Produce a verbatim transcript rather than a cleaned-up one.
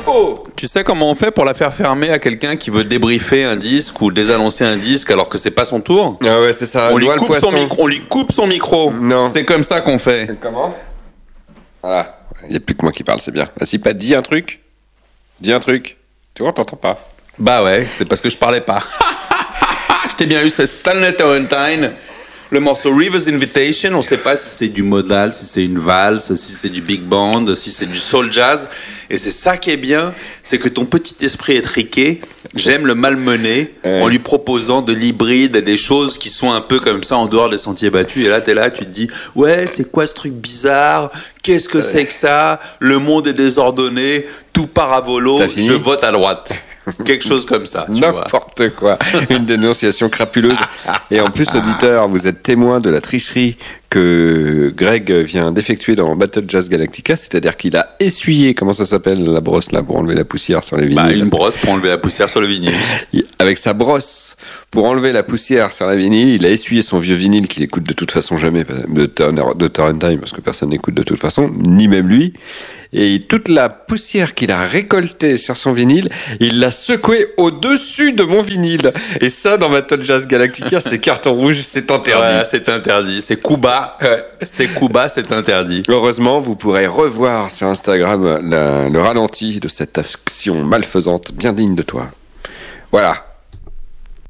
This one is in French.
Oh. Tu sais comment on fait pour la faire fermer à quelqu'un qui veut débriefer un disque ou désannoncer un disque alors que c'est pas son tour? Ah ouais, c'est ça. On lui, Noix le coupe son poisson. micro, on lui coupe son micro. Non. C'est comme ça qu'on fait. Comment? Voilà. Il n'y a plus que moi qui parle, c'est bien. Vas-y, pas dis un truc. Dis un truc. Tu vois, on t'entend pas. Bah ouais, c'est parce que je parlais pas. Je t'ai bien eu, c'est Stanley Torrentine. Le morceau River's Invitation, on sait pas si c'est du modal, si c'est une valse, si c'est du big band, si c'est du soul jazz. Et c'est ça qui est bien, c'est que ton petit esprit étriqué, j'aime le malmener ouais. en lui proposant de l'hybride et des choses qui sont un peu comme ça en dehors des sentiers battus. Et là, t'es là, tu te dis, ouais, c'est quoi ce truc bizarre? Qu'est-ce que ouais. c'est que ça? Le monde est désordonné, tout part à volo, je vote à droite. Quelque chose comme ça, tu N'importe vois. quoi. Une dénonciation crapuleuse. Et en plus, auditeur, vous êtes témoin de la tricherie que Greg vient d'effectuer dans Battle Jazz Galactica, c'est-à-dire qu'il a essuyé, comment ça s'appelle, la brosse là, pour enlever la poussière sur les vinyles. Bah, une brosse pour enlever la poussière sur le vinyle. Avec sa brosse, pour enlever la poussière sur la vinyle, il a essuyé son vieux vinyle qu'il écoute de toute façon jamais, de Turner, de Torrentine, parce que personne n'écoute de toute façon, ni même lui. Et toute la poussière qu'il a récoltée sur son vinyle, il l'a secouée au-dessus de mon vinyle. Et ça, dans Battle Jazz Galactica, c'est carton rouge, c'est interdit. Ouais, c'est interdit. C'est coup bas. Ouais. C'est coup bas, c'est interdit. Heureusement, vous pourrez revoir sur Instagram la, le ralenti de cette action malfaisante bien digne de toi. Voilà.